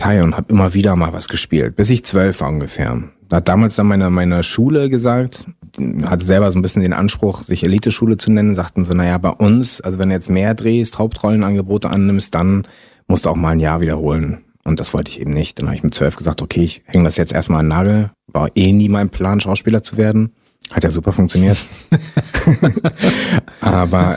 Kartei und habe immer wieder mal was gespielt, bis ich 12 war ungefähr. Da hat damals dann meine Schule gesagt, hatte selber so ein bisschen den Anspruch, sich Elite-Schule zu nennen, sagten so, naja, bei uns, also wenn du jetzt mehr drehst, Hauptrollenangebote annimmst, dann musst du auch mal ein Jahr wiederholen. Und das wollte ich eben nicht. Dann habe ich mit 12 gesagt, okay, ich hänge das jetzt erstmal an den Nagel. War nie mein Plan, Schauspieler zu werden. Hat ja super funktioniert. Aber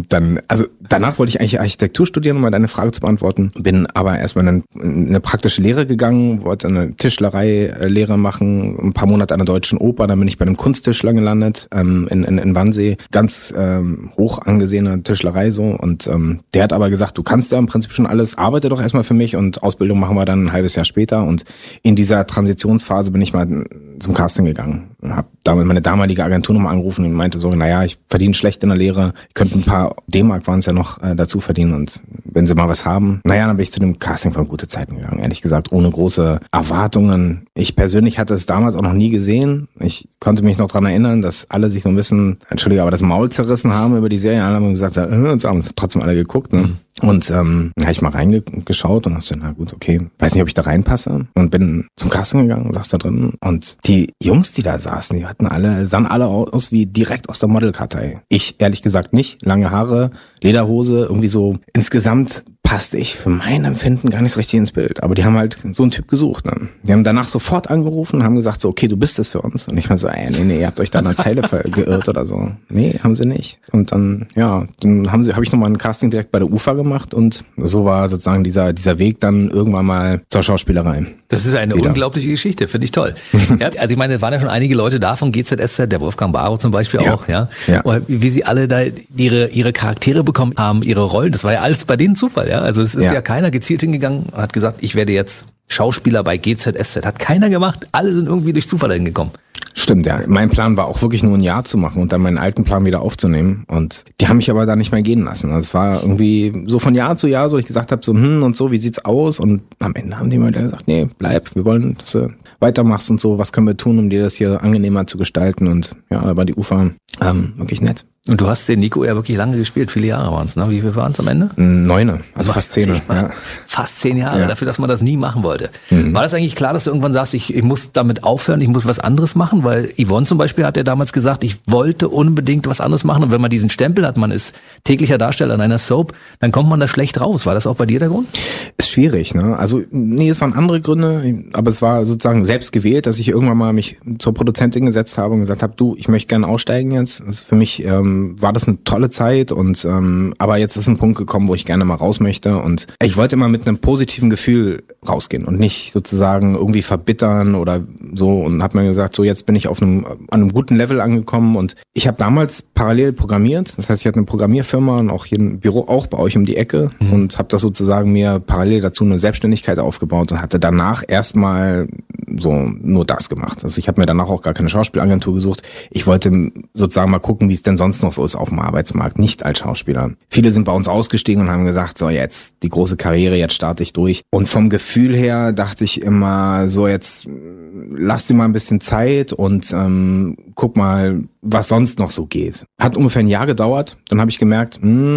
danach wollte ich eigentlich Architektur studieren, um mal deine Frage zu beantworten. Bin aber erstmal in eine praktische Lehre gegangen, wollte eine Tischlerei-Lehre machen, ein paar Monate an der Deutschen Oper, dann bin ich bei einem Kunsttischler gelandet, in Wannsee. Ganz hoch angesehene Tischlerei so. Und der hat aber gesagt, du kannst ja im Prinzip schon alles, arbeite doch erstmal für mich und Ausbildung machen wir dann ein halbes Jahr später. Und in dieser Transitionsphase bin ich mal zum Casting gegangen. Hab damit meine damalige Agentur nochmal angerufen und meinte so, naja, ich verdiene schlecht in der Lehre, ich könnte ein paar D-Mark waren es ja noch dazu verdienen und wenn sie mal was haben. Naja, dann bin ich zu dem Casting von Gute Zeiten gegangen, ehrlich gesagt, ohne große Erwartungen. Ich persönlich hatte es damals auch noch nie gesehen. Ich konnte mich noch dran erinnern, dass alle sich so ein bisschen, Entschuldige, aber das Maul zerrissen haben über die Serie. Alle haben gesagt, uns haben es trotzdem alle geguckt, ne? Und habe ich mal reingeschaut und dachte, na gut, okay, weiß nicht, ob ich da reinpasse. Und bin zum Casting gegangen und saß da drin. Und die Jungs, die da saßen, die sahen alle aus wie direkt aus der Modelkartei. Ich ehrlich gesagt nicht. Lange Haare, Lederhose, irgendwie so. Insgesamt passte ich für mein Empfinden gar nicht so richtig ins Bild. Aber die haben halt so einen Typ gesucht. Ne? Die haben danach sofort angerufen und haben gesagt so, okay, du bist es für uns. Und ich war so, nee, ihr habt euch da an der Zeile geirrt oder so. Nee, haben sie nicht. Und dann, ja, habe ich nochmal ein Casting direkt bei der UFA gemacht und so war sozusagen dieser Weg dann irgendwann mal zur Schauspielerei. Das ist eine unglaubliche Geschichte, finde ich toll. Ja, also ich meine, es waren ja schon einige Leute da von GZSZ, der Wolfgang Barrow zum Beispiel auch, ja. Und wie sie alle da ihre Charaktere bekommen haben, ihre Rollen, das war ja alles bei denen Zufall, ja. Also es ist ja keiner gezielt hingegangen und hat gesagt, ich werde jetzt Schauspieler bei GZSZ. Hat keiner gemacht, alle sind irgendwie durch Zufall hingekommen. Stimmt, ja. Mein Plan war auch wirklich nur ein Jahr zu machen und dann meinen alten Plan wieder aufzunehmen. Und die haben mich aber da nicht mehr gehen lassen. Also es war irgendwie so von Jahr zu Jahr so, ich gesagt habe so, und so, wie sieht's aus? Und am Ende haben die mal gesagt, nee, bleib, wir wollen, dass du weitermachst und so. Was können wir tun, um dir das hier angenehmer zu gestalten? Und ja, da war die UFA wirklich nett. Und du hast den Nico ja wirklich lange gespielt, viele Jahre waren es, ne? Wie viel waren es am Ende? 9, also fast 10. Ja. Fast 10 Jahre dafür, dass man das nie machen wollte. War das eigentlich klar, dass du irgendwann sagst, ich muss damit aufhören, ich muss was anderes machen? Weil Yvonne zum Beispiel hat ja damals gesagt, ich wollte unbedingt was anderes machen. Und wenn man diesen Stempel hat, man ist täglicher Darsteller in einer Soap, dann kommt man da schlecht raus. War das auch bei dir der Grund? Ist schwierig, ne? Also nee, es waren andere Gründe, aber es war sozusagen selbst gewählt, dass ich irgendwann mal mich zur Produzentin gesetzt habe und gesagt habe, du, ich möchte gerne aussteigen jetzt. Das ist für mich war das eine tolle Zeit und aber jetzt ist ein Punkt gekommen, wo ich gerne mal raus möchte und ich wollte immer mit einem positiven Gefühl rausgehen und nicht sozusagen irgendwie verbittern oder so und habe mir gesagt, so jetzt bin ich an einem guten Level angekommen und ich habe damals parallel programmiert, das heißt, ich hatte eine Programmierfirma und auch hier ein Büro auch bei euch um die Ecke und habe das sozusagen mir parallel dazu eine Selbstständigkeit aufgebaut und hatte danach erstmal so nur das gemacht. Also ich habe mir danach auch gar keine Schauspielagentur gesucht. Ich wollte sozusagen mal gucken, wie es denn sonst noch so ist auf dem Arbeitsmarkt, nicht als Schauspieler. Viele sind bei uns ausgestiegen und haben gesagt, so jetzt die große Karriere, jetzt starte ich durch. Und vom Gefühl her dachte ich immer, so jetzt lass dir mal ein bisschen Zeit und guck mal, was sonst noch so geht. Hat ungefähr ein Jahr gedauert. Dann habe ich gemerkt,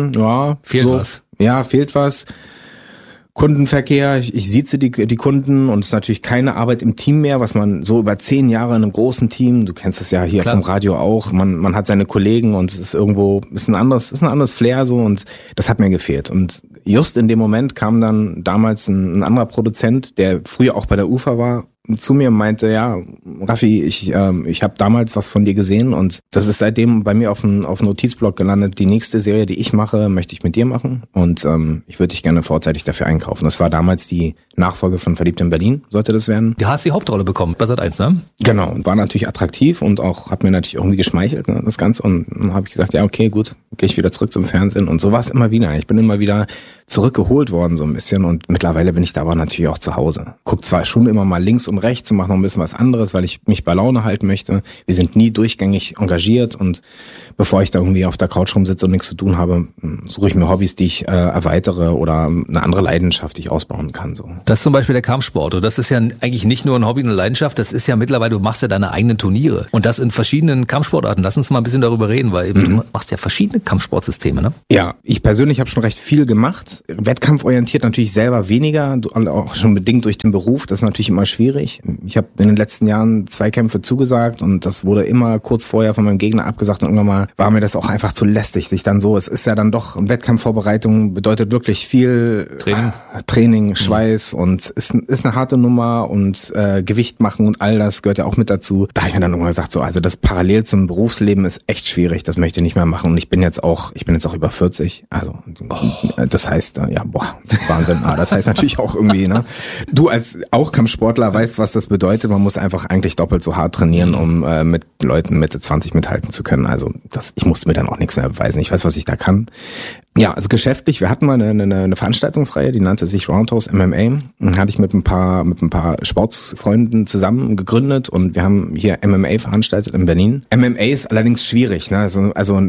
fehlt was. Ja, fehlt was. Kundenverkehr, ich sieze die Kunden und es ist natürlich keine Arbeit im Team mehr, was man so über 10 Jahre in einem großen Team, du kennst das ja hier Klar. vom Radio auch, man hat seine Kollegen und es ist irgendwo, ist ein anderes Flair so und das hat mir gefehlt. Und just in dem Moment kam dann damals ein anderer Produzent, der früher auch bei der UFA war, zu mir und meinte, ja, Raffi, ich habe damals was von dir gesehen und das ist seitdem bei mir auf dem Notizblock gelandet. Die nächste Serie, die ich mache, möchte ich mit dir machen und ich würde dich gerne vorzeitig dafür einkaufen. Das war damals die Nachfolge von Verliebt in Berlin, sollte das werden. Du hast die Hauptrolle bekommen bei Sat.1, ne? Genau, und war natürlich attraktiv und auch hat mir natürlich irgendwie geschmeichelt, ne, das Ganze. Und dann habe ich gesagt, ja, okay, gut, gehe ich wieder zurück zum Fernsehen. Und so war es immer wieder. Ich bin immer wieder zurückgeholt worden so ein bisschen und mittlerweile bin ich da aber natürlich auch zu Hause. Guck zwar schon immer mal links und und rechts und mache noch ein bisschen was anderes, weil ich mich bei Laune halten möchte. Wir sind nie durchgängig engagiert und bevor ich da irgendwie auf der Couch rumsitze und nichts zu tun habe, suche ich mir Hobbys, die ich erweitere oder eine andere Leidenschaft, die ich ausbauen kann. So. Das ist zum Beispiel der Kampfsport. Und das ist ja eigentlich nicht nur ein Hobby und eine Leidenschaft, das ist ja mittlerweile, du machst ja deine eigenen Turniere. Und das in verschiedenen Kampfsportarten. Lass uns mal ein bisschen darüber reden, weil du machst ja verschiedene Kampfsportsysteme, ne? Ja, ich persönlich habe schon recht viel gemacht. Wettkampforientiert natürlich selber weniger, auch schon bedingt durch den Beruf. Das ist natürlich immer schwierig. Ich habe in den letzten Jahren 2 Kämpfe zugesagt und das wurde immer kurz vorher von meinem Gegner abgesagt und irgendwann mal war mir das auch einfach zu lästig, sich dann so, es ist ja dann doch, Wettkampfvorbereitung bedeutet wirklich viel Training, Schweiß und ist eine harte Nummer und Gewicht machen und all das gehört ja auch mit dazu. Da habe ich mir dann irgendwann gesagt, so, also das parallel zum Berufsleben ist echt schwierig, das möchte ich nicht mehr machen und ich bin jetzt auch über 40, also das heißt, Wahnsinn, das heißt natürlich auch irgendwie, ne, du als auch Kampfsportler weißt, was das bedeutet, man muss einfach eigentlich doppelt so hart trainieren, um mit Leuten Mitte 20 mithalten zu können, also ich musste mir dann auch nichts mehr beweisen, ich weiß, was ich da kann. Ja, also geschäftlich, wir hatten mal eine Veranstaltungsreihe, die nannte sich Roundhouse MMA. Hatte ich mit ein paar Sportsfreunden zusammen gegründet und wir haben hier MMA veranstaltet in Berlin. MMA ist allerdings schwierig, ne? Es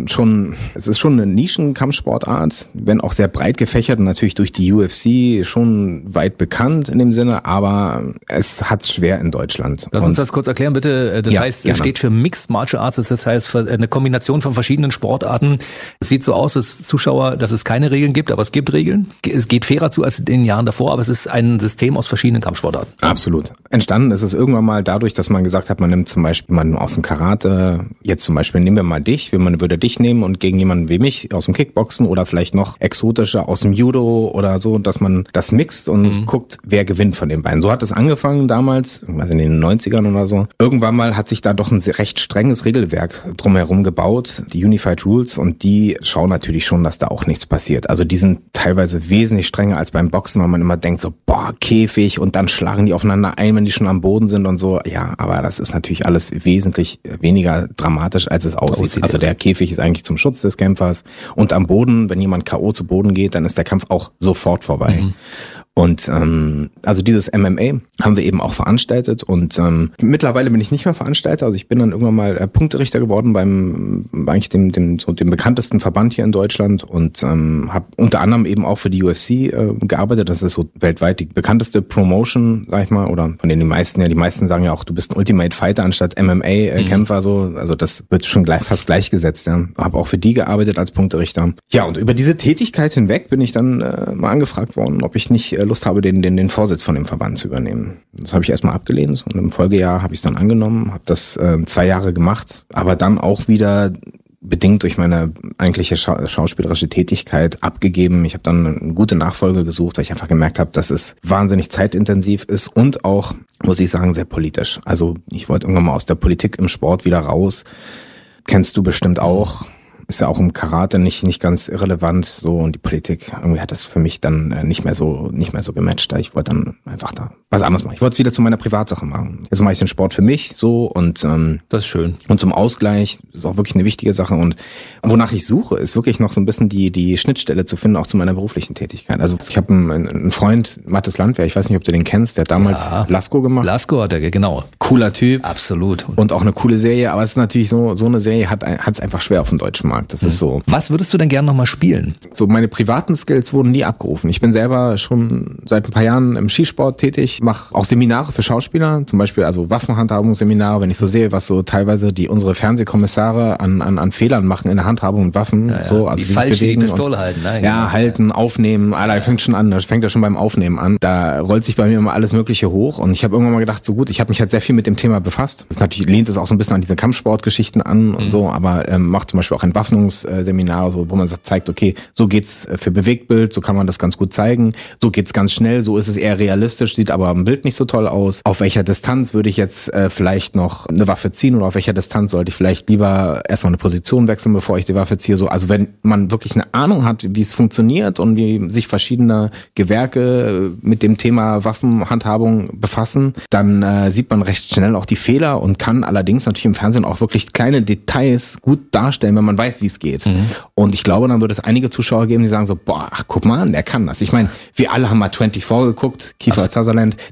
ist schon eine Nischenkampfsportart, wenn auch sehr breit gefächert und natürlich durch die UFC schon weit bekannt in dem Sinne, aber es hat's schwer in Deutschland. Lass uns das kurz erklären, bitte. Das heißt, es steht für Mixed Martial Arts, das heißt für eine Kombination von verschiedenen Sportarten. Es sieht so aus, dass Zuschauer, dass es keine Regeln gibt, aber es gibt Regeln. Es geht fairer zu als in den Jahren davor, aber es ist ein System aus verschiedenen Kampfsportarten. Absolut. Entstanden ist es irgendwann mal dadurch, dass man gesagt hat, man nimmt zum Beispiel jemanden aus dem Karate, jetzt zum Beispiel nehmen wir mal dich, man würde dich nehmen und gegen jemanden wie mich aus dem Kickboxen oder vielleicht noch exotischer aus dem Judo oder so, dass man das mixt und guckt, wer gewinnt von den beiden. So hat es angefangen damals, in den 90ern oder so. Irgendwann mal hat sich da doch ein recht strenges Regelwerk drumherum gebaut, die Unified Rules, und die schauen natürlich schon, dass da auch nichts passiert. Also die sind teilweise wesentlich strenger als beim Boxen, weil man immer denkt so, Käfig und dann schlagen die aufeinander ein, wenn die schon am Boden sind und so. Ja, aber das ist natürlich alles wesentlich weniger dramatisch, als es aussieht. Also der Käfig ist eigentlich zum Schutz des Kämpfers und am Boden, wenn jemand K.O. zu Boden geht, dann ist der Kampf auch sofort vorbei. Und also dieses MMA haben wir eben auch veranstaltet und mittlerweile bin ich nicht mehr Veranstalter, also ich bin dann irgendwann mal Punkterichter geworden beim eigentlich dem bekanntesten Verband hier in Deutschland und habe unter anderem eben auch für die UFC gearbeitet. Das ist so weltweit die bekannteste Promotion, sag ich mal, oder von denen die meisten sagen ja auch, du bist ein Ultimate Fighter anstatt MMA-Kämpfer, so, also das wird schon fast gleichgesetzt. Ja. Habe auch für die gearbeitet als Punkterichter. Ja, und über diese Tätigkeit hinweg bin ich dann mal angefragt worden, ob ich nicht Lust habe, den Vorsitz von dem Verband zu übernehmen. Das habe ich erstmal abgelehnt und im Folgejahr habe ich es dann angenommen, habe das 2 Jahre gemacht, aber dann auch wieder bedingt durch meine eigentliche schauspielerische Tätigkeit abgegeben. Ich habe dann eine gute Nachfolge gesucht, weil ich einfach gemerkt habe, dass es wahnsinnig zeitintensiv ist und auch, muss ich sagen, sehr politisch. Also ich wollte irgendwann mal aus der Politik im Sport wieder raus. Kennst du bestimmt auch. Ist ja auch im Karate nicht ganz irrelevant, so, und die Politik, irgendwie hat das für mich dann nicht mehr so gematcht. Ich wollte dann einfach da was anderes machen. Ich wollte es wieder zu meiner Privatsache machen. Jetzt mache ich den Sport für mich, so, und das ist schön. Und zum Ausgleich, das ist auch wirklich eine wichtige Sache, und wonach ich suche, ist wirklich noch so ein bisschen die Schnittstelle zu finden, auch zu meiner beruflichen Tätigkeit. Also ich habe einen Freund, Mathis Landwehr, ich weiß nicht, ob du den kennst, der hat damals Lasko gemacht. Lasko hat er, genau. Cooler Typ. Absolut. Und auch eine coole Serie, aber es ist natürlich so eine Serie hat es einfach schwer auf dem deutschen Markt. Das ist so. Was würdest du denn gerne nochmal spielen? So, meine privaten Skills wurden nie abgerufen. Ich bin selber schon seit ein paar Jahren im Skisport tätig, mache auch Seminare für Schauspieler, zum Beispiel also Waffenhandhabungsseminare, wenn ich so sehe, was so teilweise unsere Fernsehkommissare an Fehlern machen in der Handhabung und Waffen. Ja. So, also die falsch die Pistole halten. Nein, ja, halten, aufnehmen, fängt schon an, das fängt ja schon beim Aufnehmen an. Da rollt sich bei mir immer alles Mögliche hoch und ich habe irgendwann mal gedacht, so gut, ich habe mich halt sehr viel mit dem Thema befasst. Das natürlich lehnt es auch so ein bisschen an diese Kampfsportgeschichten an und so, aber macht zum Beispiel auch Entwaffnungsseminare, so, wo man zeigt, okay, so geht's für Bewegtbild, so kann man das ganz gut zeigen, so geht's ganz schnell, so ist es eher realistisch, sieht aber im Bild nicht so toll aus. Auf welcher Distanz würde ich jetzt vielleicht noch eine Waffe ziehen oder auf welcher Distanz sollte ich vielleicht lieber erstmal eine Position wechseln, bevor ich die Waffe ziehe, so. Also wenn man wirklich eine Ahnung hat, wie es funktioniert und wie sich verschiedene Gewerke mit dem Thema Waffenhandhabung befassen, dann sieht man recht schnell auch die Fehler und kann allerdings natürlich im Fernsehen auch wirklich kleine Details gut darstellen, wenn man weiß, wie es geht. Und ich glaube, dann wird es einige Zuschauer geben, die sagen so, guck mal an, der kann das. Ich meine, wir alle haben mal 24 geguckt, Kiefer Sutherland,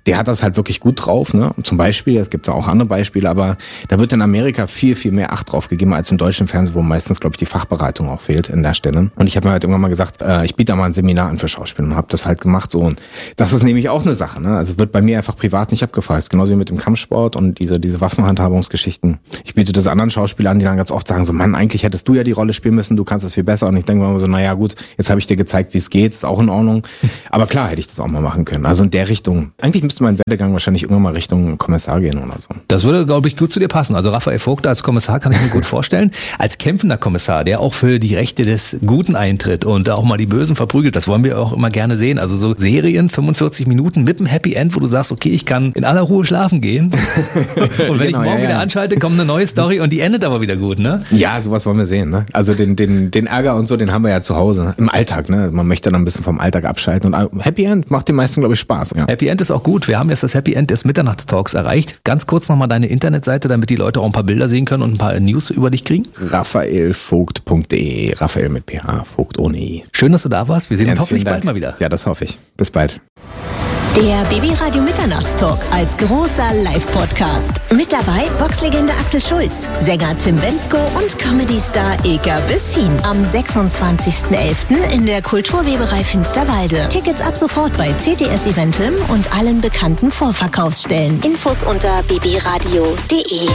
der hat das halt wirklich gut drauf, ne? Zum Beispiel, es gibt auch andere Beispiele, aber da wird in Amerika viel, viel mehr Acht drauf gegeben als im deutschen Fernsehen, wo meistens, glaube ich, die Fachberatung auch fehlt in der Stelle. Und ich habe mir halt irgendwann mal gesagt, ich biete da mal ein Seminar an für Schauspiel und habe das halt gemacht so. Und das ist nämlich auch eine Sache, ne? Also wird bei mir einfach privat nicht abgefragt, genauso wie mit dem Kampfsport und diese Waffenhandhabungsgeschichten. Ich biete das anderen Schauspielern, die dann ganz oft sagen so, Mann, eigentlich hättest du ja die Rolle spielen müssen, du kannst das viel besser. Und ich denke mir immer so, naja gut, jetzt habe ich dir gezeigt, wie es geht, ist auch in Ordnung. Aber klar, hätte ich das auch mal machen können. Also in der Richtung. Eigentlich müsste mein Werdegang wahrscheinlich irgendwann mal Richtung Kommissar gehen oder so. Das würde, glaube ich, gut zu dir passen. Also Raphael Vogt als Kommissar kann ich mir gut vorstellen. Als kämpfender Kommissar, der auch für die Rechte des Guten eintritt und auch mal die Bösen verprügelt, das wollen wir auch immer gerne sehen. Also so Serien, 45 Minuten mit einem Happy End, wo du sagst, okay, ich kann in aller Ruhe schlafen gehen. Und wenn ich morgen wieder anschalte, kommt eine neue Story und die endet aber wieder gut, ne? Ja, sowas wollen wir sehen, ne? Also den Ärger und so, den haben wir ja zu Hause, ne? Im Alltag, ne? Man möchte dann ein bisschen vom Alltag abschalten und Happy End macht den meisten, glaube ich, Spaß. Ja. Happy End ist auch gut. Wir haben jetzt das Happy End des Mitternachtstalks erreicht. Ganz kurz nochmal deine Internetseite, damit die Leute auch ein paar Bilder sehen können und ein paar News über dich kriegen. raphaelvogt.de, Raphael mit PH, Vogt ohne I. Schön, dass du da warst. Wir sehen uns hoffentlich bald mal wieder. Ja, das hoffe ich. Bis bald. Der BB-Radio Mitternachtstalk als großer Live-Podcast. Mit dabei Boxlegende Axel Schulz, Sänger Tim Bendzko und Comedy-Star Ilka Bessin. Am 26.11. in der Kulturweberei Finsterwalde. Tickets ab sofort bei CTS Eventim und allen bekannten Vorverkaufsstellen. Infos unter bbradio.de.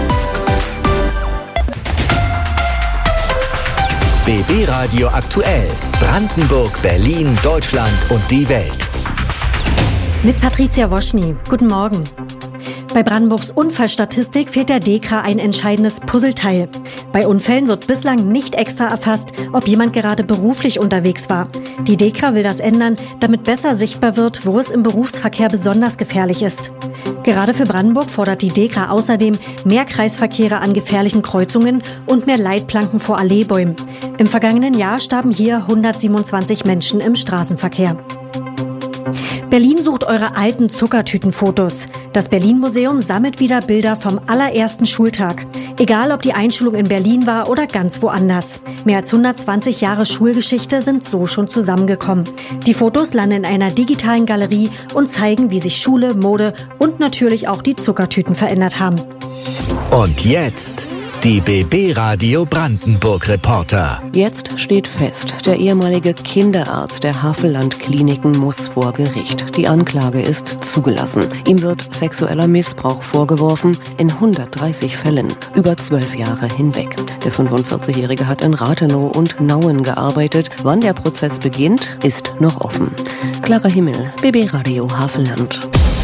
BB Radio aktuell. Brandenburg, Berlin, Deutschland und die Welt. Mit Patricia Woschny. Guten Morgen. Bei Brandenburgs Unfallstatistik fehlt der DEKRA ein entscheidendes Puzzleteil. Bei Unfällen wird bislang nicht extra erfasst, ob jemand gerade beruflich unterwegs war. Die DEKRA will das ändern, damit besser sichtbar wird, wo es im Berufsverkehr besonders gefährlich ist. Gerade für Brandenburg fordert die DEKRA außerdem mehr Kreisverkehre an gefährlichen Kreuzungen und mehr Leitplanken vor Alleebäumen. Im vergangenen Jahr starben hier 127 Menschen im Straßenverkehr. Berlin sucht eure alten Zuckertütenfotos. Das Berlin-Museum sammelt wieder Bilder vom allerersten Schultag. Egal, ob die Einschulung in Berlin war oder ganz woanders. Mehr als 120 Jahre Schulgeschichte sind so schon zusammengekommen. Die Fotos landen in einer digitalen Galerie und zeigen, wie sich Schule, Mode und natürlich auch die Zuckertüten verändert haben. Und jetzt die BB Radio Brandenburg Reporter. Jetzt steht fest, der ehemalige Kinderarzt der Havelland-Kliniken muss vor Gericht. Die Anklage ist zugelassen. Ihm wird sexueller Missbrauch vorgeworfen, in 130 Fällen, über 12 Jahre hinweg. Der 45-Jährige hat in Rathenow und Nauen gearbeitet. Wann der Prozess beginnt, ist noch offen. Klarer Himmel, BB Radio Havelland.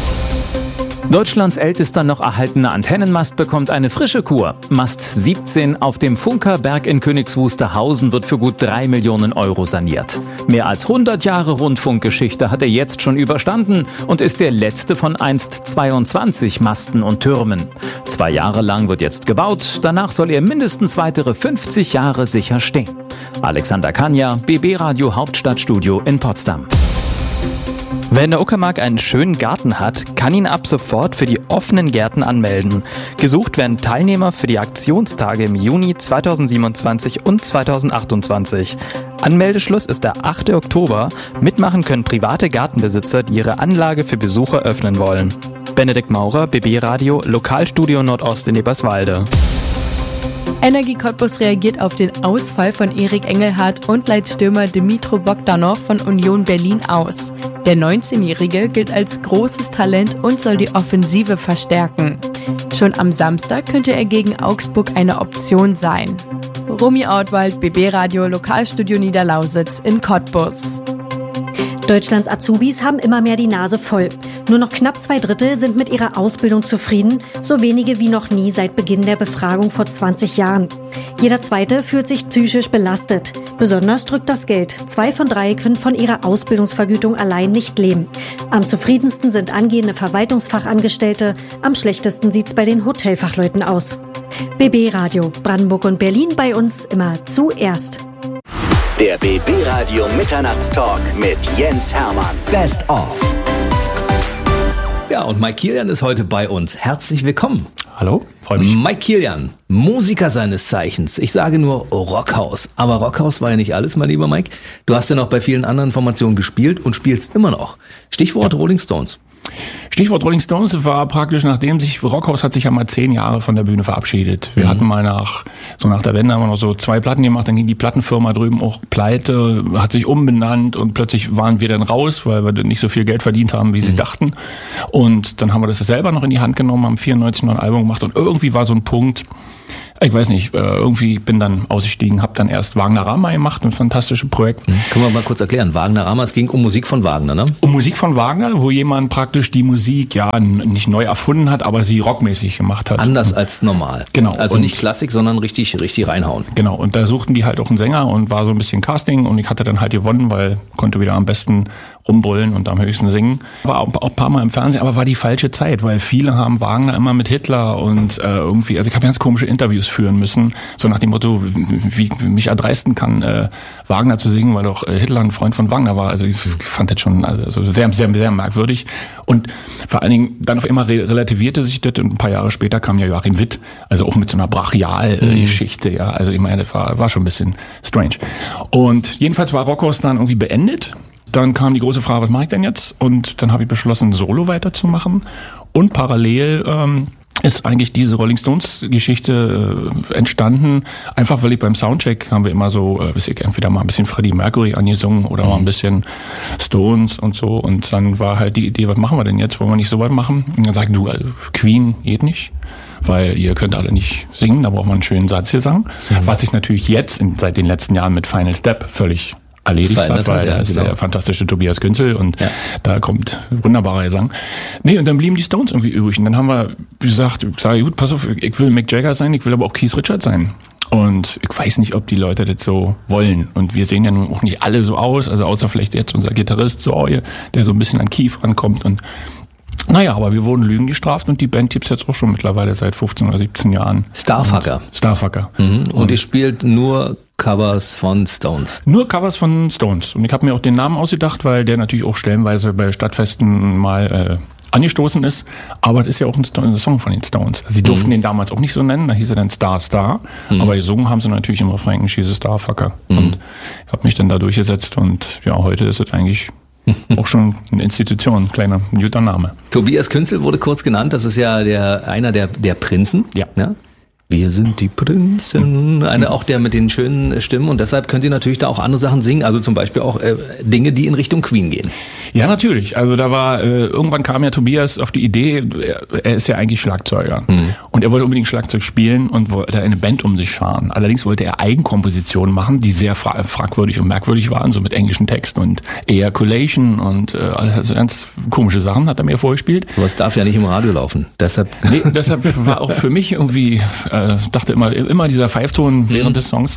Deutschlands ältester noch erhaltener Antennenmast bekommt eine frische Kur. Mast 17 auf dem Funkerberg in Königs Wusterhausen wird für gut 3 Millionen Euro saniert. Mehr als 100 Jahre Rundfunkgeschichte hat er jetzt schon überstanden und ist der letzte von einst 22 Masten und Türmen. 2 Jahre lang wird jetzt gebaut, danach soll er mindestens weitere 50 Jahre sicher stehen. Alexander Kania, BB Radio Hauptstadtstudio in Potsdam. Wer in der Uckermark einen schönen Garten hat, kann ihn ab sofort für die offenen Gärten anmelden. Gesucht werden Teilnehmer für die Aktionstage im Juni 2027 und 2028. Anmeldeschluss ist der 8. Oktober. Mitmachen können private Gartenbesitzer, die ihre Anlage für Besucher öffnen wollen. Benedikt Maurer, BB Radio, Lokalstudio Nordost in Eberswalde. Energie Cottbus reagiert auf den Ausfall von Erik Engelhardt und leiht Stürmer Dmytro Bogdanov von Union Berlin aus. Der 19-Jährige gilt als großes Talent und soll die Offensive verstärken. Schon am Samstag könnte er gegen Augsburg eine Option sein. Romy Ortwald, BB Radio, Lokalstudio Niederlausitz in Cottbus. Deutschlands Azubis haben immer mehr die Nase voll. Nur noch knapp 2/3 sind mit ihrer Ausbildung zufrieden, so wenige wie noch nie seit Beginn der Befragung vor 20 Jahren. Jeder Zweite fühlt sich psychisch belastet. Besonders drückt das Geld. 2 von 3 können von ihrer Ausbildungsvergütung allein nicht leben. Am zufriedensten sind angehende Verwaltungsfachangestellte, am schlechtesten sieht's bei den Hotelfachleuten aus. BB Radio, Brandenburg und Berlin bei uns immer zuerst. Der BB Radio Mitternachtstalk mit Jens Hermann. Best of. Ja, und Mike Kilian ist heute bei uns. Herzlich willkommen. Hallo, freue mich. Mike Kilian, Musiker seines Zeichens. Ich sage nur Rockhaus. Aber Rockhaus war ja nicht alles, mein lieber Mike. Du hast ja noch bei vielen anderen Formationen gespielt und spielst immer noch. Stichwort Rolling Stones. Stichwort Rolling Stones war praktisch, nachdem Rockhaus hat sich ja mal 10 Jahre von der Bühne verabschiedet. Wir hatten mal nach der Wende haben wir noch so 2 Platten gemacht, dann ging die Plattenfirma drüben auch pleite, hat sich umbenannt und plötzlich waren wir dann raus, weil wir nicht so viel Geld verdient haben, wie sie dachten. Und dann haben wir das selber noch in die Hand genommen, haben 94 noch ein Album gemacht und irgendwie war so ein Punkt, ich weiß nicht, irgendwie bin dann ausgestiegen, habe dann erst Wagnerama gemacht, ein fantastisches Projekt. Können wir mal kurz erklären, Wagnerama, es ging um Musik von Wagner, ne? Um Musik von Wagner, wo jemand praktisch die Musik ja nicht neu erfunden hat, aber sie rockmäßig gemacht hat. Anders als normal. Genau. Also nicht Klassik, sondern richtig reinhauen. Genau, und da suchten die halt auch einen Sänger und war so ein bisschen Casting und ich hatte dann halt gewonnen, weil konnte wieder am besten rumbrüllen und am höchsten singen. War auch ein paar Mal im Fernsehen, aber war die falsche Zeit, weil viele haben Wagner immer mit Hitler und irgendwie, also ich habe ganz komische Interviews führen müssen, so nach dem Motto, wie mich erdreisten kann, Wagner zu singen, weil doch Hitler ein Freund von Wagner war. Also ich fand das schon also sehr, sehr, sehr merkwürdig. Und vor allen Dingen dann auf einmal relativierte sich das und ein paar Jahre später kam ja Joachim Witt, also auch mit so einer Brachial-Geschichte, ja. Also ich meine, das war schon ein bisschen strange. Und jedenfalls war Rockhaus dann irgendwie beendet. Dann kam die große Frage, was mache ich denn jetzt? Und dann habe ich beschlossen, Solo weiterzumachen. Und parallel ist eigentlich diese Rolling Stones Geschichte entstanden, einfach weil ich beim Soundcheck haben wir immer so, entweder mal ein bisschen Freddie Mercury angesungen oder mal ein bisschen Stones und so. Und dann war halt die Idee, was machen wir denn jetzt? Wollen wir nicht so weit machen? Und dann sagten du, Queen geht nicht, weil ihr könnt alle nicht singen, da braucht man einen schönen Satzgesang. Was sich natürlich jetzt seit den letzten Jahren mit Final Step völlig erledigt hat, weil da ist der fantastische Tobias Günzel und da kommt wunderbarer Gesang. Nee, und dann blieben die Stones irgendwie übrig. Und dann haben wir gesagt, ich sage, gut, pass auf, ich will Mick Jagger sein, ich will aber auch Keith Richards sein. Und ich weiß nicht, ob die Leute das so wollen. Und wir sehen ja nun auch nicht alle so aus, also außer vielleicht jetzt unser Gitarrist Zoe, der so ein bisschen an Keith rankommt. Und naja, aber wir wurden Lügen gestraft und die Band gibt's jetzt auch schon mittlerweile seit 15 oder 17 Jahren. Starfucker. Und ihr spielt nur Covers von Stones. Nur Covers von Stones. Und ich habe mir auch den Namen ausgedacht, weil der natürlich auch stellenweise bei Stadtfesten mal angestoßen ist. Aber das ist ja auch ein Song von den Stones. Also sie durften den damals auch nicht so nennen, da hieß er dann Star Star. Aber gesungen haben sie natürlich im Refrain She's a Starfucker. Und ich habe mich dann da durchgesetzt und ja, heute ist es eigentlich auch schon eine Institution, kleiner, guter Name. Tobias Günzel wurde kurz genannt, das ist ja einer der Prinzen. Ja. Wir sind die Prinzen. Auch der mit den schönen Stimmen und deshalb könnt ihr natürlich da auch andere Sachen singen, also zum Beispiel auch Dinge, die in Richtung Queen gehen. Ja, natürlich. Also da war, irgendwann kam ja Tobias auf die Idee, er ist ja eigentlich Schlagzeuger. Und er wollte unbedingt Schlagzeug spielen und wollte eine Band um sich scharen. Allerdings wollte er Eigenkompositionen machen, die sehr fragwürdig und merkwürdig waren, so mit englischen Texten und Ejaculation und also ganz komische Sachen hat er mir vorgespielt. Sowas darf ja nicht im Radio laufen. Deshalb war auch für mich irgendwie, dachte immer dieser Pfeifton während des Songs.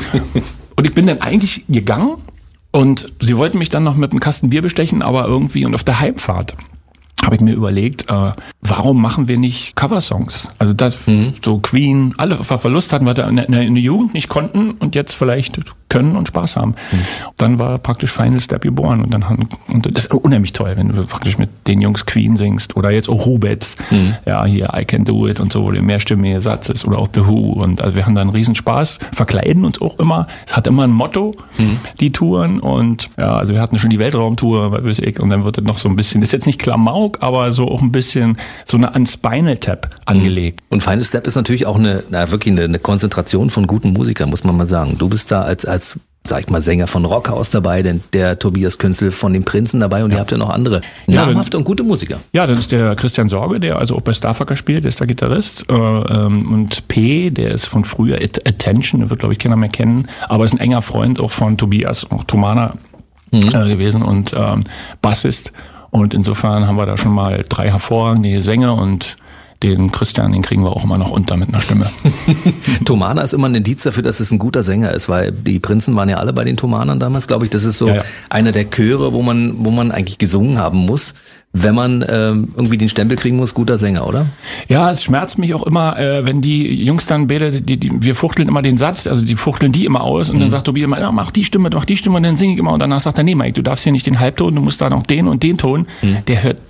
Und ich bin dann eigentlich gegangen und sie wollten mich dann noch mit einem Kasten Bier bestechen, aber irgendwie und auf der Heimfahrt habe ich mir überlegt, warum machen wir nicht Coversongs? Also das, so Queen, alle auf Verlust hatten, was wir in der Jugend nicht konnten und jetzt vielleicht können und Spaß haben. Dann war praktisch Final Step geboren und das ist unheimlich toll, wenn du praktisch mit den Jungs Queen singst oder jetzt auch Rubets, ja hier I Can Do It und so, wo der mehrstimmige Satz ist oder auch The Who und also wir haben da einen riesen Spaß, verkleiden uns auch immer, es hat immer ein Motto, die Touren und ja, also wir hatten schon die Weltraumtour, was weiß ich, und dann wird das noch so ein bisschen, das ist jetzt nicht Klamauk, aber so auch ein bisschen so an Spinal Tap angelegt. Und Final Step ist natürlich auch wirklich eine Konzentration von guten Musikern, muss man mal sagen. Du bist da als sag ich mal, Sänger von Rockhaus dabei, denn der Tobias Günzel von den Prinzen dabei und ihr habt ja noch andere namhafte und gute Musiker. Ja, das ist der Christian Sorge, der also auch bei Starfucker spielt, der ist der Gitarrist und P, der ist von früher Attention, der wird glaube ich keiner mehr kennen, aber ist ein enger Freund auch von Tobias, auch Tomana gewesen und Bassist und insofern haben wir da schon mal 3 hervorragende Sänger und den Christian, den kriegen wir auch immer noch unter mit einer Stimme. Tomana ist immer ein Indiz dafür, dass es ein guter Sänger ist, weil die Prinzen waren ja alle bei den Tomanern damals, glaube ich. Das ist so einer der Chöre, wo man eigentlich gesungen haben muss, wenn man irgendwie den Stempel kriegen muss, guter Sänger, oder? Ja, es schmerzt mich auch immer, wenn die Jungs dann wir fuchteln immer den Satz, also die fuchteln die immer aus und dann sagt Tobias immer, mach die Stimme und dann singe ich immer und danach sagt er, nee Mike, du darfst hier nicht den Halbton, du musst da noch den und den Ton. Der hört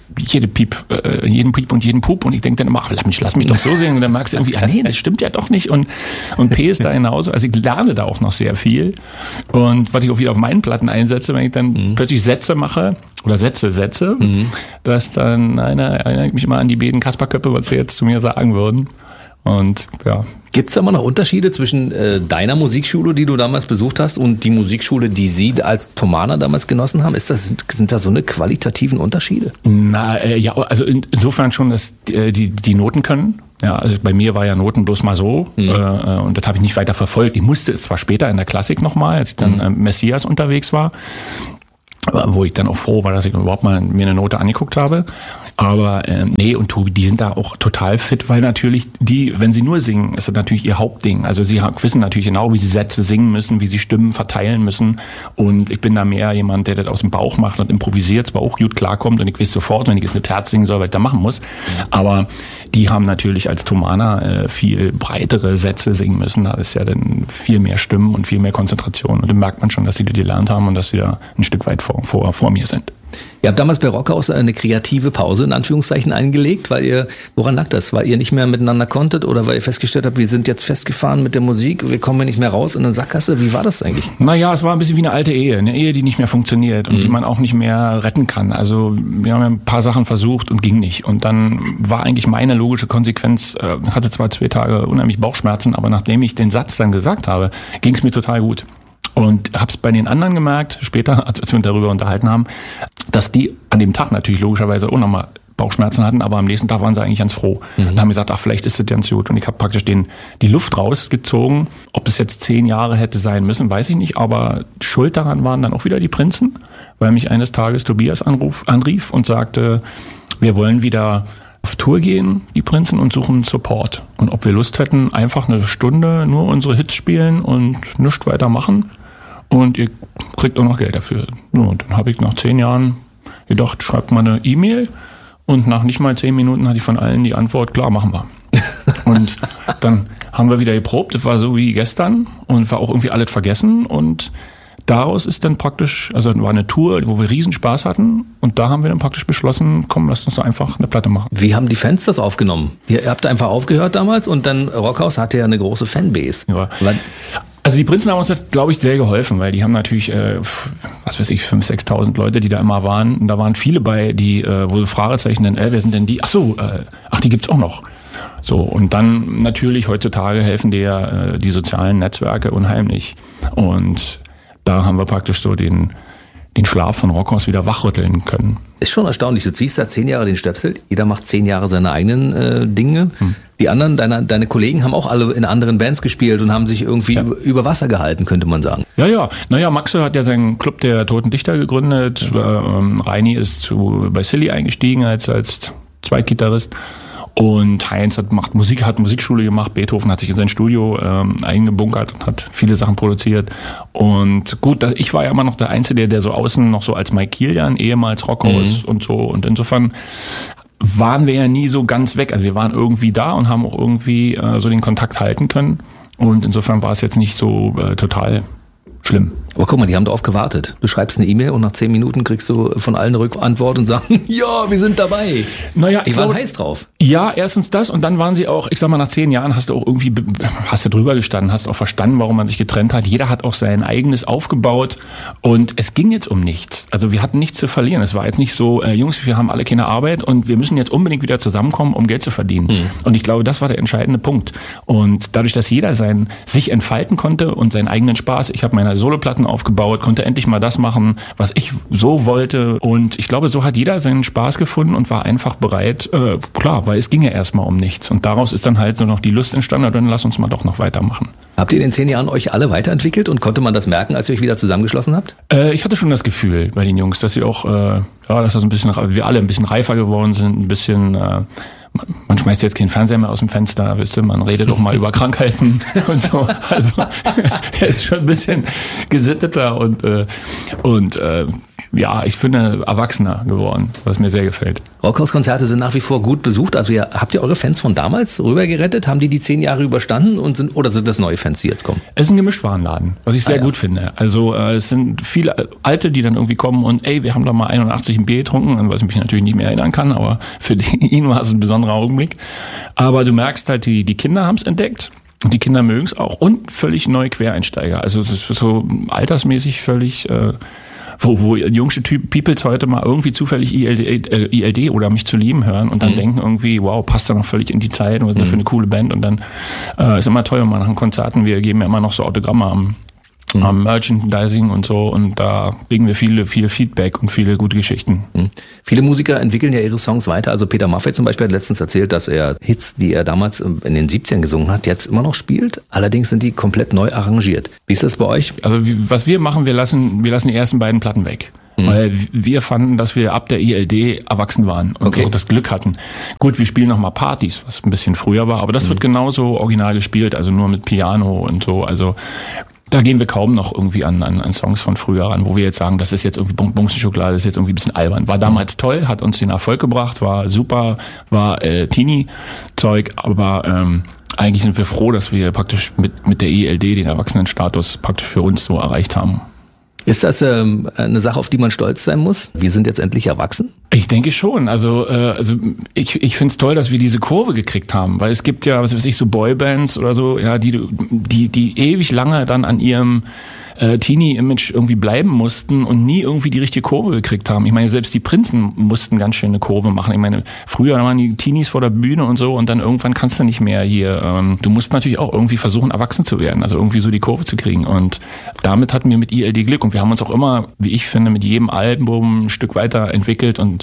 jeden Piep und jeden Pup und ich denke dann immer, ach, lass mich doch so singen und dann merkst du irgendwie, nee, das stimmt ja doch nicht und P ist da genauso. Also ich lerne da auch noch sehr viel und was ich auch wieder auf meinen Platten einsetze, wenn ich dann plötzlich Sätze mache oder Sätze, dass dann erinnere ich mich immer an die beiden Kasperköpfe, was sie jetzt zu mir sagen würden. Und ja. Gibt es da immer noch Unterschiede zwischen deiner Musikschule, die du damals besucht hast, und die Musikschule, die Sie als Thomaner damals genossen haben? Sind da so eine qualitativen Unterschiede? Ja, also insofern schon, dass die Noten können. Ja, also bei mir war ja Noten bloß mal so und das habe ich nicht weiter verfolgt. Ich musste es zwar später in der Klassik nochmal, als ich dann Messias unterwegs war, wo ich dann auch froh war, dass ich überhaupt mal mir eine Note angeguckt habe. Aber nee, und Tobi, die sind da auch total fit, weil natürlich wenn sie nur singen, ist das natürlich ihr Hauptding. Also sie wissen natürlich genau, wie sie Sätze singen müssen, wie sie Stimmen verteilen müssen. Und ich bin da mehr jemand, der das aus dem Bauch macht und improvisiert, zwar auch gut klarkommt und ich weiß sofort, wenn ich jetzt eine Terz singen soll, was ich da machen muss. Aber die haben natürlich als Thomaner viel breitere Sätze singen müssen. Da ist ja dann viel mehr Stimmen und viel mehr Konzentration. Und dann merkt man schon, dass sie das gelernt haben und dass sie da ein Stück weit vor mir sind. Ihr habt damals bei Rockhaus eine kreative Pause in Anführungszeichen eingelegt, woran lag das? Weil ihr nicht mehr miteinander konntet oder weil ihr festgestellt habt, wir sind jetzt festgefahren mit der Musik, wir kommen nicht mehr raus in eine Sackgasse? Wie war das eigentlich? Naja, es war ein bisschen wie eine alte Ehe, die nicht mehr funktioniert und die man auch nicht mehr retten kann. Also wir haben ja ein paar Sachen versucht und ging nicht. Und dann war eigentlich meine logische Konsequenz, hatte zwar 2 Tage unheimlich Bauchschmerzen, aber nachdem ich den Satz dann gesagt habe, ging es mir total gut. Und hab's bei den anderen gemerkt, später, als wir uns darüber unterhalten haben, dass die an dem Tag natürlich logischerweise auch nochmal Bauchschmerzen hatten, aber am nächsten Tag waren sie eigentlich ganz froh. Und haben gesagt, ach, vielleicht ist das ganz gut. Und ich habe praktisch die Luft rausgezogen. Ob es jetzt 10 Jahre hätte sein müssen, weiß ich nicht. Aber schuld daran waren dann auch wieder die Prinzen, weil mich eines Tages Tobias anrief und sagte, wir wollen wieder auf Tour gehen, die Prinzen, und suchen Support. Und ob wir Lust hätten, einfach eine Stunde nur unsere Hits spielen und nichts weiter machen. Und ihr kriegt auch noch Geld dafür. Und dann habe ich nach 10 Jahren gedacht, schreibt mal eine E-Mail. Und nach nicht mal 10 Minuten hatte ich von allen die Antwort, klar, machen wir. Und dann haben wir wieder geprobt. Das war so wie gestern und war auch irgendwie alles vergessen. Und daraus ist dann praktisch, also war eine Tour, wo wir riesen Spaß hatten. Und da haben wir dann praktisch beschlossen, komm, lasst uns doch einfach eine Platte machen. Wie haben die Fans das aufgenommen? Ihr habt einfach aufgehört damals und dann Rockhaus hatte ja eine große Fanbase. Ja. Also die Prinzen haben uns, glaube ich, sehr geholfen, weil die haben natürlich, 5.000, 6.000 Leute, die da immer waren. Und da waren viele bei, die, wo Fragezeichen denn, wer sind denn die? Die gibt's auch noch. So, und dann natürlich heutzutage helfen dir ja die sozialen Netzwerke unheimlich. Und da haben wir praktisch so den Schlaf von Rockhaus wieder wachrütteln können. Ist schon erstaunlich. Du ziehst da 10 Jahre den Stöpsel. Jeder macht 10 Jahre seine eigenen Dinge. Die anderen, deine Kollegen haben auch alle in anderen Bands gespielt und haben sich irgendwie über Wasser gehalten, könnte man sagen. Ja. Naja, Maxe hat ja seinen Club der Toten Dichter gegründet. Reini ist bei Silly eingestiegen als Zweitgitarrist. Und Heinz hat Musikschule gemacht. Beethoven hat sich in sein Studio eingebunkert und hat viele Sachen produziert. Und gut, ich war ja immer noch der Einzige, der so außen noch so als Mike Kilian, ehemals Rockhaus und so. Und insofern waren wir ja nie so ganz weg. Also wir waren irgendwie da und haben auch irgendwie so den Kontakt halten können. Und insofern war es jetzt nicht so total schlimm. Aber guck mal, die haben darauf gewartet. Du schreibst eine E-Mail und nach 10 Minuten kriegst du von allen eine Rückantwort und sagen, ja, wir sind dabei. Naja, die waren heiß drauf. Ja, erstens das und dann waren sie auch, ich sag mal, nach 10 Jahren hast du drüber gestanden, hast auch verstanden, warum man sich getrennt hat. Jeder hat auch sein eigenes aufgebaut und es ging jetzt um nichts. Also wir hatten nichts zu verlieren. Es war jetzt nicht so, Jungs, wir haben alle keine Arbeit und wir müssen jetzt unbedingt wieder zusammenkommen, um Geld zu verdienen. Und ich glaube, das war der entscheidende Punkt. Und dadurch, dass jeder sich entfalten konnte und seinen eigenen Spaß, ich habe meine Soloplatten aufgebaut, konnte endlich mal das machen, was ich so wollte. Und ich glaube, so hat jeder seinen Spaß gefunden und war einfach bereit, klar, weil es ging ja erstmal um nichts. Und daraus ist dann halt so noch die Lust entstanden, und dann lass uns mal doch noch weitermachen. Habt ihr in den 10 Jahren euch alle weiterentwickelt und konnte man das merken, als ihr euch wieder zusammengeschlossen habt? Ich hatte schon das Gefühl bei den Jungs, dass sie auch, dass das ein bisschen, wir alle ein bisschen reifer geworden sind, ein bisschen, man schmeißt jetzt keinen Fernseher mehr aus dem Fenster, wisst ihr, man redet auch mal über Krankheiten und so. Also er ist schon ein bisschen gesitteter und ja, ich finde, erwachsener geworden, was mir sehr gefällt. Rockhauskonzerte sind nach wie vor gut besucht. Also habt ihr eure Fans von damals rübergerettet? Haben die 10 Jahre überstanden oder sind das neue Fans, die jetzt kommen? Es ist ein Gemischtwarenladen, was ich sehr gut finde. Also es sind viele Alte, die dann irgendwie kommen und wir haben da mal 81 ein Bier getrunken, an was ich mich natürlich nicht mehr erinnern kann, aber für ihn war es ein besonderer Augenblick. Aber du merkst halt, die Kinder haben es entdeckt. Und die Kinder mögen es auch und völlig neue Quereinsteiger. Also das ist so altersmäßig völlig, wo jungsche Peoples heute mal irgendwie zufällig ILD oder Mich zu lieben hören und dann denken irgendwie, wow, passt da noch völlig in die Zeit und was ist das für eine coole Band. Und dann ist immer toll, wenn man nach den Konzerten, wir geben ja immer noch so Autogramme am Merchandising und so und da kriegen wir viel Feedback und viele gute Geschichten. Viele Musiker entwickeln ja ihre Songs weiter. Also Peter Maffay zum Beispiel hat letztens erzählt, dass er Hits, die er damals in den 70ern gesungen hat, jetzt immer noch spielt. Allerdings sind die komplett neu arrangiert. Wie ist das bei euch? Also was wir machen, wir lassen die ersten beiden Platten weg. Weil wir fanden, dass wir ab der ILD erwachsen waren und auch das Glück hatten. Gut, wir spielen noch mal Partys, was ein bisschen früher war, aber das wird genauso original gespielt, also nur mit Piano und so. Also da gehen wir kaum noch irgendwie an Songs von früher ran, wo wir jetzt sagen, das ist jetzt irgendwie Bumsenschokolade, das ist jetzt irgendwie ein bisschen albern. War damals toll, hat uns den Erfolg gebracht, war super, war Teenie-Zeug, aber eigentlich sind wir froh, dass wir praktisch mit der ILD den Erwachsenenstatus praktisch für uns so erreicht haben. Ist das eine Sache, auf die man stolz sein muss? Wir sind jetzt endlich erwachsen? Ich denke schon. Also ich finde es toll, dass wir diese Kurve gekriegt haben, weil es gibt ja, was weiß ich, so Boybands oder so, ja, die ewig lange dann an ihrem Teenie-Image irgendwie bleiben mussten und nie irgendwie die richtige Kurve gekriegt haben. Ich meine, selbst die Prinzen mussten ganz schön eine Kurve machen. Ich meine, früher waren die Teenies vor der Bühne und so und dann irgendwann kannst du nicht mehr hier. Du musst natürlich auch irgendwie versuchen, erwachsen zu werden, also irgendwie so die Kurve zu kriegen. Und damit hatten wir mit ILD Glück und wir haben uns auch immer, wie ich finde, mit jedem Album ein Stück weiter entwickelt und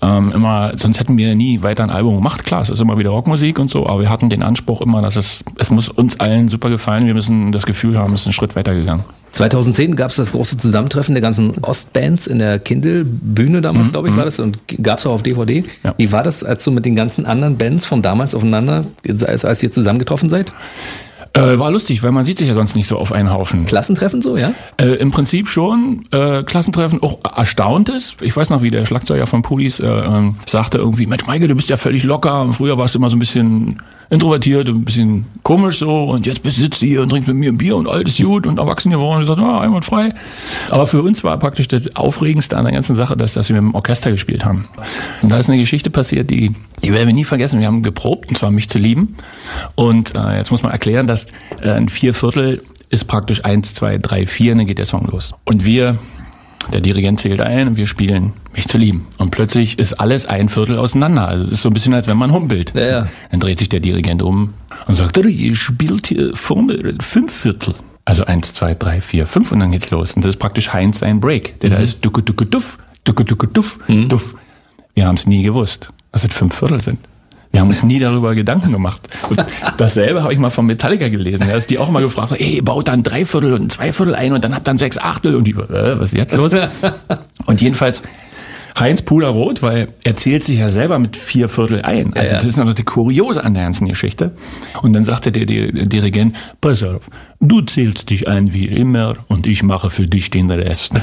sonst hätten wir nie weiter ein Album gemacht. Klar, es ist immer wieder Rockmusik und so, aber wir hatten den Anspruch immer, dass es muss uns allen super gefallen. Wir müssen das Gefühl haben, es ist einen Schritt weiter gegangen. 2010 gab es das große Zusammentreffen der ganzen Ostbands in der Kindl-Bühne damals, glaube ich, war das, und gab es auch auf DVD. Ja. Wie war das, als du mit den ganzen anderen Bands von damals aufeinander, als ihr zusammengetroffen seid? War lustig, weil man sieht sich ja sonst nicht so auf einen Haufen. Klassentreffen so, ja? Im Prinzip schon. Klassentreffen, auch Erstauntes. Ich weiß noch, wie der Schlagzeuger von Pulis sagte irgendwie, Mensch, Michael, du bist ja völlig locker. Und früher warst du immer so ein bisschen introvertiert und ein bisschen komisch so. Und jetzt sitzt du hier und trinkst mit mir ein Bier und alles gut und erwachsen geworden. Und ich sagte, einwandfrei. Aber für uns war praktisch das Aufregendste an der ganzen Sache, dass wir mit dem Orchester gespielt haben. Und da ist eine Geschichte passiert, die werden wir nie vergessen. Wir haben geprobt, und zwar Mich zu lieben. Und jetzt muss man erklären, dass ein 4/4 ist praktisch 1, 2, 3, 4, und dann geht der Song los. Und der Dirigent zählt ein und wir spielen Mich zu lieben. Und plötzlich ist alles 1/4 auseinander. Also es ist so ein bisschen, als wenn man humpelt. Ja. Dann dreht sich der Dirigent um und sagt, ihr spielt hier vorne 5/4. Also 1, 2, 3, 4, 5 und dann geht's los. Und das ist praktisch Heinz sein Break. Der da ist ducke, ducke, duff, ducke, ducke, duff, duff. Wir haben es nie gewusst, dass es 5/4 sind. Wir haben uns nie darüber Gedanken gemacht. Und dasselbe habe ich mal von Metallica gelesen, dass die auch mal gefragt haben, baut dann 3/4 und 2/4 ein und dann habt dann 6/8 und die, was ist jetzt los? Und jedenfalls Heinz puderrot, weil er zählt sich ja selber mit 4/4 ein. Also das ist natürlich die Kuriose an der ganzen Geschichte. Und dann sagte der Dirigent, pass auf, du zählst dich ein wie immer und ich mache für dich den Rest.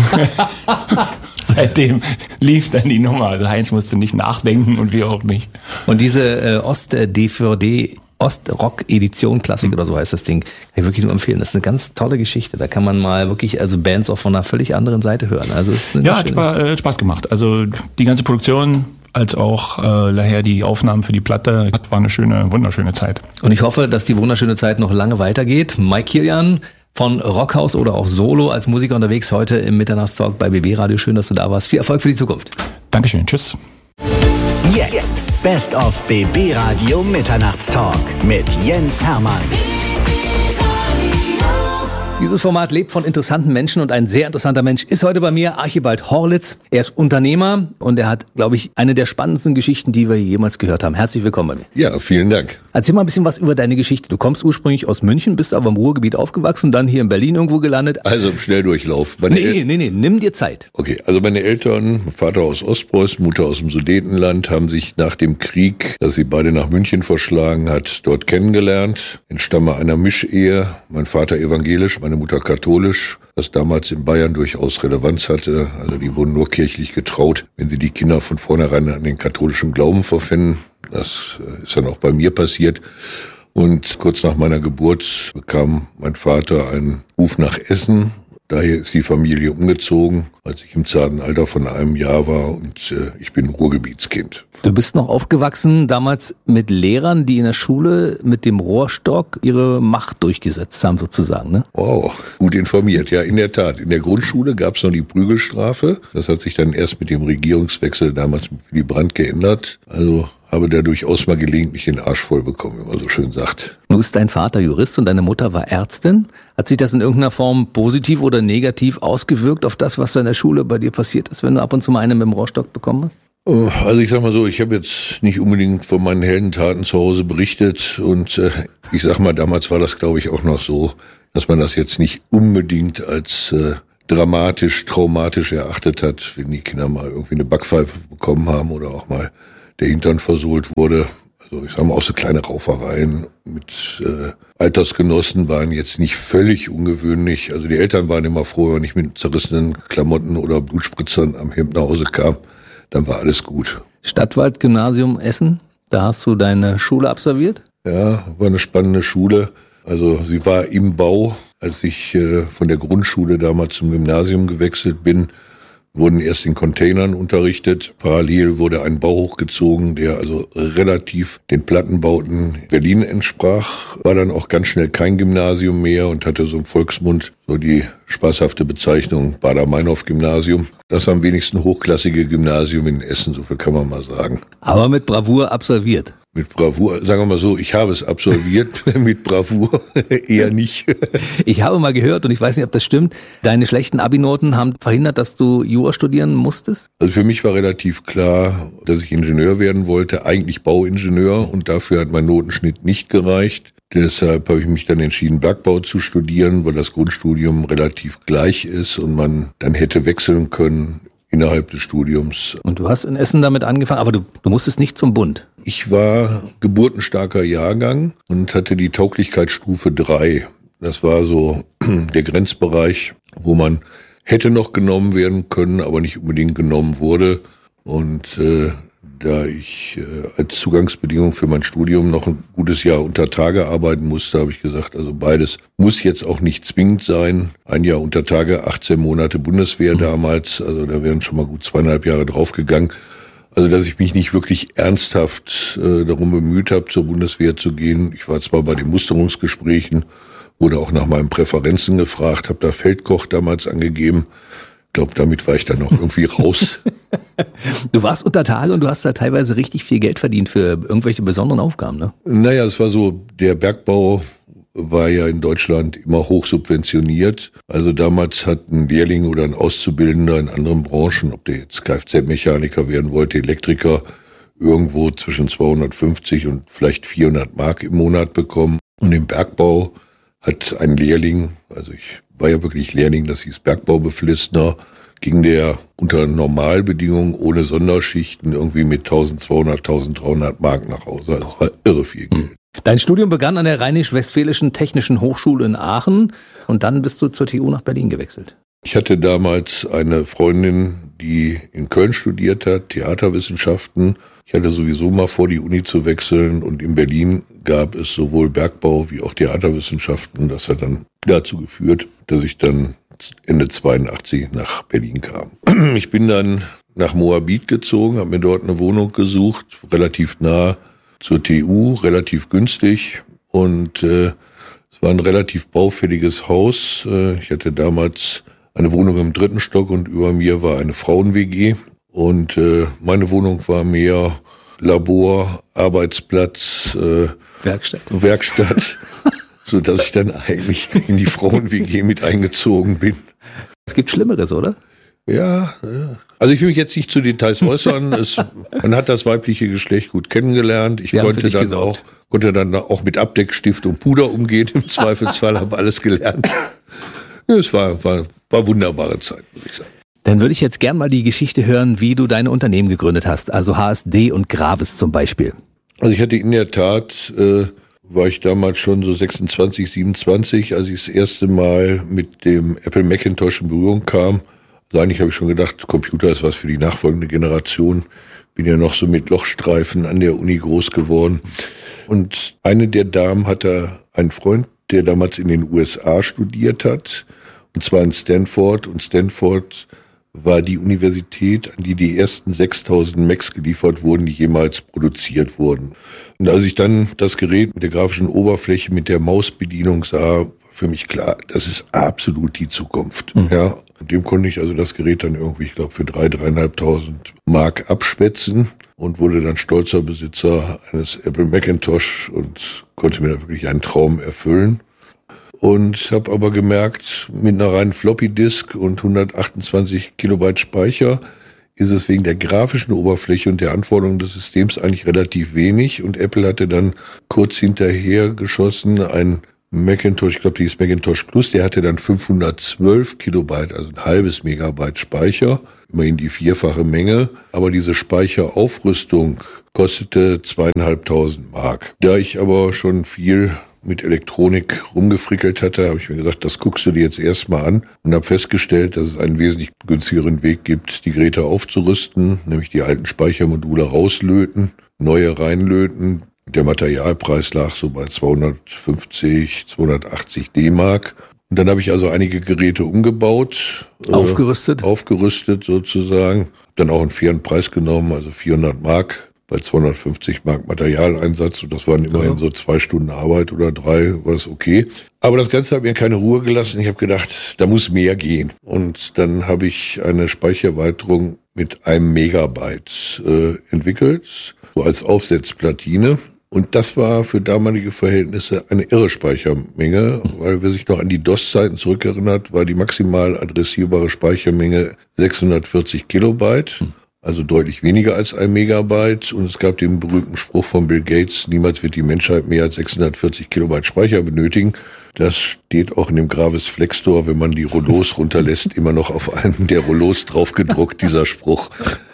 Seitdem lief dann die Nummer. Also Heinz musste nicht nachdenken und wir auch nicht. Und diese Ost-DVD Ostrock-Edition Klassik oder so heißt das Ding. Kann ich wirklich nur empfehlen. Das ist eine ganz tolle Geschichte. Da kann man mal wirklich Bands auch von einer völlig anderen Seite hören. Also ist hat Spaß gemacht. Also die ganze Produktion als auch nachher die Aufnahmen für die Platte war eine wunderschöne Zeit. Und ich hoffe, dass die wunderschöne Zeit noch lange weitergeht. Mike Kilian von Rockhaus oder auch Solo als Musiker unterwegs heute im Mitternachtstalk bei BB Radio. Schön, dass du da warst. Viel Erfolg für die Zukunft. Dankeschön. Tschüss. Jetzt Best of BB Radio Mitternachtstalk mit Jens Hermann. Dieses Format lebt von interessanten Menschen und ein sehr interessanter Mensch ist heute bei mir, Archibald Horlitz. Er ist Unternehmer und er hat, glaube ich, eine der spannendsten Geschichten, die wir jemals gehört haben. Herzlich willkommen bei mir. Ja, vielen Dank. Erzähl mal ein bisschen was über deine Geschichte. Du kommst ursprünglich aus München, bist aber im Ruhrgebiet aufgewachsen, dann hier in Berlin irgendwo gelandet. Also im Schnelldurchlauf. Nee, nimm dir Zeit. Okay, also meine Eltern, Vater aus Ostpreußen, Mutter aus dem Sudetenland, haben sich nach dem Krieg, das sie beide nach München verschlagen hat, dort kennengelernt. Entstamme einer Mischehe. Mein Vater evangelisch, meine Mutter Mutter katholisch, was damals in Bayern durchaus Relevanz hatte. Also die wurden nur kirchlich getraut, wenn sie die Kinder von vornherein an den katholischen Glauben verpfänden. Das ist dann auch bei mir passiert. Und kurz nach meiner Geburt bekam mein Vater einen Ruf nach Essen. Daher ist die Familie umgezogen, als ich im zarten Alter von 1 Jahr war, und ich bin Ruhrgebietskind. Du bist noch aufgewachsen damals mit Lehrern, die in der Schule mit dem Rohrstock ihre Macht durchgesetzt haben sozusagen, ne? Wow, gut informiert. Ja, in der Tat. In der Grundschule gab es noch die Prügelstrafe. Das hat sich dann erst mit dem Regierungswechsel damals mit Willy Brandt geändert. Also habe da durchaus mal gelegentlich den Arsch voll bekommen, wie man so schön sagt. Nun ist dein Vater Jurist und deine Mutter war Ärztin. Hat sich das in irgendeiner Form positiv oder negativ ausgewirkt auf das, was da in der Schule bei dir passiert ist, wenn du ab und zu mal einen mit dem Rohrstock bekommen hast? Also ich sag mal so, ich habe jetzt nicht unbedingt von meinen Heldentaten zu Hause berichtet und ich sag mal, damals war das, glaube ich, auch noch so, dass man das jetzt nicht unbedingt als dramatisch, traumatisch erachtet hat, wenn die Kinder mal irgendwie eine Backpfeife bekommen haben oder auch mal der Hintern versohlt wurde. Also ich sag mal, auch so kleine Raufereien mit Altersgenossen waren jetzt nicht völlig ungewöhnlich. Also die Eltern waren immer froh, wenn ich mit zerrissenen Klamotten oder Blutspritzern am Hemd nach Hause kam. Dann war alles gut. Stadtwald-Gymnasium Essen, da hast du deine Schule absolviert? Ja, war eine spannende Schule. Also sie war im Bau. Als ich von der Grundschule damals zum Gymnasium gewechselt bin, wurden erst in Containern unterrichtet. Parallel wurde ein Bau hochgezogen, der also relativ den Plattenbauten Berlin entsprach. War dann auch ganz schnell kein Gymnasium mehr und hatte so im Volksmund so die spaßhafte Bezeichnung Baader-Meinhof-Gymnasium. Das am wenigsten hochklassige Gymnasium in Essen, so viel kann man mal sagen. Aber mit Bravour absolviert. Mit Bravour, sagen wir mal so, ich habe es absolviert, mit Bravour eher nicht. Ich habe mal gehört, und ich weiß nicht, ob das stimmt, deine schlechten Abi-Noten haben verhindert, dass du Jura studieren musstest? Also für mich war relativ klar, dass ich Ingenieur werden wollte, eigentlich Bauingenieur, und dafür hat mein Notenschnitt nicht gereicht. Deshalb habe ich mich dann entschieden, Bergbau zu studieren, weil das Grundstudium relativ gleich ist und man dann hätte wechseln können innerhalb des Studiums. Und du hast in Essen damit angefangen, aber du musstest nicht zum Bund. Ich war geburtenstarker Jahrgang und hatte die Tauglichkeitsstufe 3. Das war so der Grenzbereich, wo man hätte noch genommen werden können, aber nicht unbedingt genommen wurde. Und da ich als Zugangsbedingung für mein Studium noch ein gutes Jahr unter Tage arbeiten musste, habe ich gesagt, also beides muss jetzt auch nicht zwingend sein. 1 Jahr unter Tage, 18 Monate Bundeswehr damals, also da wären schon mal gut 2,5 Jahre draufgegangen. Also dass ich mich nicht wirklich ernsthaft darum bemüht habe, zur Bundeswehr zu gehen. Ich war zwar bei den Musterungsgesprächen, wurde auch nach meinen Präferenzen gefragt, habe da Feldkoch damals angegeben. Ich glaube, damit war ich dann noch irgendwie raus. Du warst unter Tage und du hast da teilweise richtig viel Geld verdient für irgendwelche besonderen Aufgaben, ne? Naja, es war so, der Bergbau war ja in Deutschland immer hoch subventioniert. Also damals hat ein Lehrling oder ein Auszubildender in anderen Branchen, ob der jetzt Kfz-Mechaniker werden wollte, Elektriker, irgendwo zwischen 250 und vielleicht 400 Mark im Monat bekommen. Und im Bergbau hat ein Lehrling, also ich war ja wirklich Lehrling, das hieß Bergbaubeflissner, ging der unter Normalbedingungen ohne Sonderschichten irgendwie mit 1200, 1300 Mark nach Hause. Also das war irre viel Geld. Dein Studium begann an der Rheinisch-Westfälischen Technischen Hochschule in Aachen und dann bist du zur TU nach Berlin gewechselt. Ich hatte damals eine Freundin, die in Köln studiert hat, Theaterwissenschaften. Ich hatte sowieso mal vor, die Uni zu wechseln, und in Berlin gab es sowohl Bergbau wie auch Theaterwissenschaften. Das hat dann dazu geführt, dass ich dann Ende 82 nach Berlin kam. Ich bin dann nach Moabit gezogen, habe mir dort eine Wohnung gesucht, relativ nah zur TU, relativ günstig, und es war ein relativ baufälliges Haus. Ich hatte damals eine Wohnung im 3. Stock und über mir war eine Frauen-WG, und meine Wohnung war mehr Labor, Arbeitsplatz, Werkstatt, so dass ich dann eigentlich in die Frauen-WG mit eingezogen bin. Es gibt Schlimmeres, oder? Ja. Also ich will mich jetzt nicht zu Details äußern. Man hat das weibliche Geschlecht gut kennengelernt. Ich konnte dann auch mit Abdeckstift und Puder umgehen. Im Zweifelsfall habe alles gelernt. Es war wunderbare Zeit, muss ich sagen. Dann würde ich jetzt gern mal die Geschichte hören, wie du deine Unternehmen gegründet hast. Also HSD und Gravis zum Beispiel. Also ich hatte in der Tat war ich damals schon so 26, 27, als ich das erste Mal mit dem Apple Macintosh in Berührung kam. Also eigentlich habe ich schon gedacht, Computer ist was für die nachfolgende Generation. Bin ja noch so mit Lochstreifen an der Uni groß geworden. Und eine der Damen hatte einen Freund, der damals in den USA studiert hat, und zwar in Stanford. Und Stanford war die Universität, an die die ersten 6000 Macs geliefert wurden, die jemals produziert wurden. Und als ich dann das Gerät mit der grafischen Oberfläche, mit der Mausbedienung sah, war für mich klar, das ist absolut die Zukunft. Ja, und dem konnte ich also das Gerät dann irgendwie, ich glaube, für 3.500 Mark abschwätzen und wurde dann stolzer Besitzer eines Apple Macintosh und konnte mir da wirklich einen Traum erfüllen. Und habe aber gemerkt, mit einer reinen Floppy-Disk und 128 Kilobyte Speicher ist es wegen der grafischen Oberfläche und der Anforderungen des Systems eigentlich relativ wenig. Und Apple hatte dann kurz hinterher geschossen ein Macintosh, ich glaube, die ist Macintosh Plus, der hatte dann 512 Kilobyte, also ein halbes Megabyte Speicher, immerhin die 4-fache Menge. Aber diese Speicheraufrüstung kostete 2.500 Mark. Da ich aber schon viel mit Elektronik rumgefrickelt hatte, habe ich mir gesagt, das guckst du dir jetzt erstmal an und habe festgestellt, dass es einen wesentlich günstigeren Weg gibt, die Geräte aufzurüsten, nämlich die alten Speichermodule rauslöten, neue reinlöten. Der Materialpreis lag so bei 250, 280 D-Mark. Und dann habe ich also einige Geräte umgebaut. Aufgerüstet sozusagen. Dann auch einen fairen Preis genommen, also 400 Mark. Bei 250 Mark Materialeinsatz, und das waren immerhin so 2 Stunden Arbeit oder 3, war das okay. Aber das Ganze hat mir keine Ruhe gelassen. Ich habe gedacht, da muss mehr gehen. Und dann habe ich eine Speichererweiterung mit 1 Megabyte entwickelt, so als Aufsetzplatine. Und das war für damalige Verhältnisse eine irre Speichermenge, weil wer sich noch an die DOS-Zeiten zurückerinnert, war die maximal adressierbare Speichermenge 640 Kilobyte. Also deutlich weniger als 1 Megabyte. Und es gab den berühmten Spruch von Bill Gates, niemals wird die Menschheit mehr als 640 Kilobyte Speicher benötigen. Das steht auch in dem Gravis Flex Store, wenn man die Rollos runterlässt, immer noch auf einem der Rollos drauf gedruckt, dieser Spruch.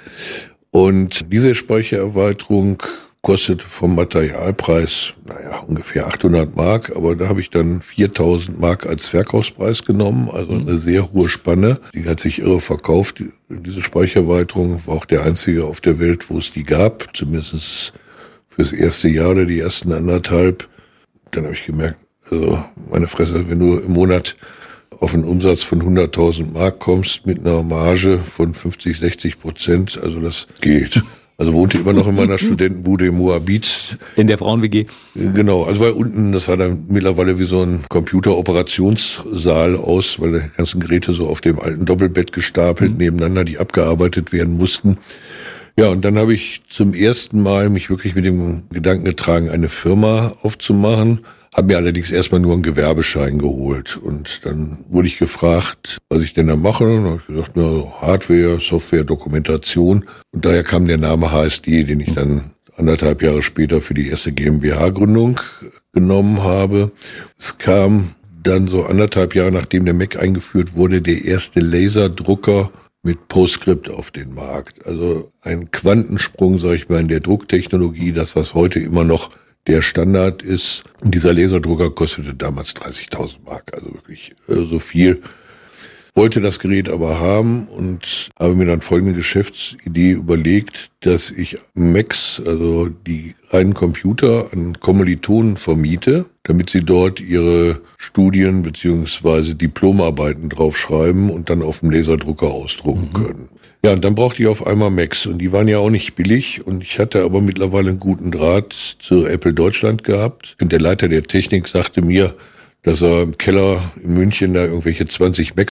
Und diese Speichererweiterung kostet vom Materialpreis, ungefähr 800 Mark, aber da habe ich dann 4.000 Mark als Verkaufspreis genommen, also eine sehr hohe Spanne. Die hat sich irre verkauft. Diese Speichererweiterung war auch der einzige auf der Welt, wo es die gab, zumindest fürs erste Jahr oder die ersten 1,5. Dann habe ich gemerkt, also meine Fresse, wenn du im Monat auf einen Umsatz von 100.000 Mark kommst mit einer Marge von 50-60%, also das geht. Also wohnte immer noch in meiner Studentenbude im Moabit. In der Frauen-WG? Genau, also weil unten, das sah dann mittlerweile wie so ein Computeroperationssaal aus, weil die ganzen Geräte so auf dem alten Doppelbett gestapelt nebeneinander, die abgearbeitet werden mussten. Ja, und dann habe ich zum ersten Mal mich wirklich mit dem Gedanken getragen, eine Firma aufzumachen. Habe mir allerdings erstmal nur einen Gewerbeschein geholt. Und dann wurde ich gefragt, was ich denn da mache. Und habe ich gesagt, Hardware, Software, Dokumentation. Und daher kam der Name HSD, den ich dann 1,5 Jahre später für die erste GmbH-Gründung genommen habe. Es kam dann so 1,5 Jahre, nachdem der Mac eingeführt wurde, der erste Laserdrucker mit PostScript auf den Markt. Also ein Quantensprung, sage ich mal, in der Drucktechnologie, das, was heute immer noch der Standard ist. Und dieser Laserdrucker kostete damals 30.000 Mark, also wirklich so viel. Wollte das Gerät aber haben und habe mir dann folgende Geschäftsidee überlegt, dass ich Macs, also die reinen Computer, an Kommilitonen vermiete, damit sie dort ihre Studien bzw. Diplomarbeiten draufschreiben und dann auf dem Laserdrucker ausdrucken können. Ja, und dann brauchte ich auf einmal Macs und die waren ja auch nicht billig und ich hatte aber mittlerweile einen guten Draht zu Apple Deutschland gehabt. Und der Leiter der Technik sagte mir, dass er im Keller in München da irgendwelche 20 Macs